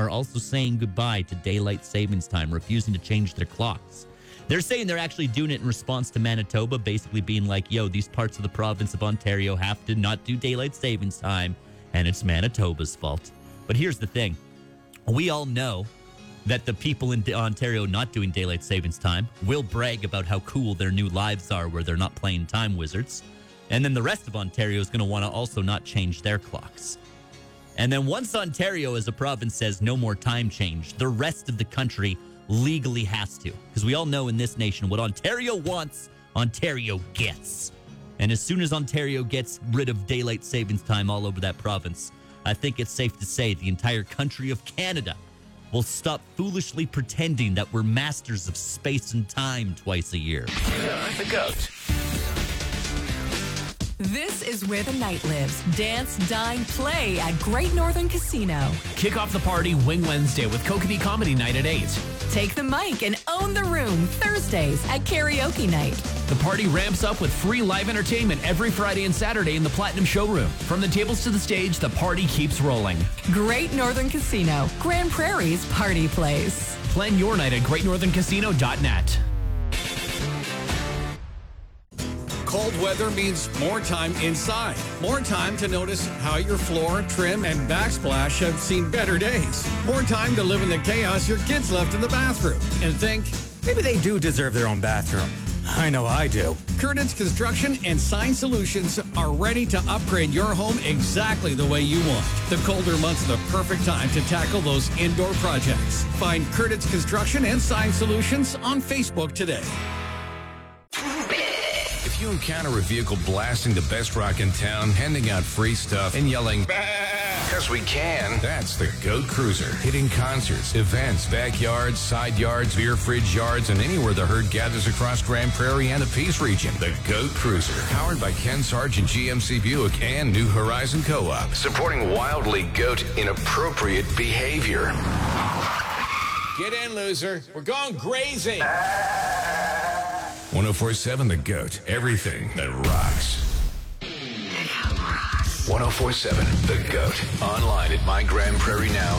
are also saying goodbye to daylight savings time, refusing to change their clocks. They're saying they're actually doing it in response to Manitoba, basically being like, yo, these parts of the province of Ontario have to not do daylight savings time, and it's Manitoba's fault. But here's the thing. We all know that the people in Ontario not doing daylight savings time will brag about how cool their new lives are where they're not playing time wizards. And then the rest of Ontario is going to want to also not change their clocks. And then once Ontario as a province says no more time change, the rest of the country legally has to. Because we all know in this nation what Ontario wants, Ontario gets. And as soon as Ontario gets rid of daylight savings time all over that province, I think it's safe to say the entire country of Canada will stop foolishly pretending that we're masters of space and time twice a year. The GOAT. This is where the night lives. Dance, dine, play at Great Northern Casino. Kick off the party Wing Wednesday with Kokanee Comedy Night at 8. Take the mic and own the room Thursdays at Karaoke Night. The party ramps up with free live entertainment every Friday and Saturday in the Platinum Showroom. From the tables to the stage, the party keeps rolling. Great Northern Casino, Grand Prairie's party place. Plan your night at greatnorthernCasino.net. Cold weather means more time inside. More time to notice how your floor, trim, and backsplash have seen better days. More time to live in the chaos your kids left in the bathroom. And think, maybe they do deserve their own bathroom. I know I do. Curtis Construction and Sign Solutions are ready to upgrade your home exactly the way you want. The colder months are the perfect time to tackle those indoor projects. Find Curtis Construction and Sign Solutions on Facebook today. If you encounter a vehicle blasting the best rock in town, handing out free stuff, and yelling, because we can, that's the GOAT Cruiser. Hitting concerts, events, backyards, side yards, beer fridge yards, and anywhere the herd gathers across Grand Prairie and the Peace region. The GOAT Cruiser. Powered by Ken Sargent GMC Buick and New Horizon Co-op. Supporting wildly GOAT inappropriate behavior. Get in, loser. We're going crazy. 1047 The GOAT. Everything that rocks. 1047 The GOAT. Online at mygrandprairienow.ca.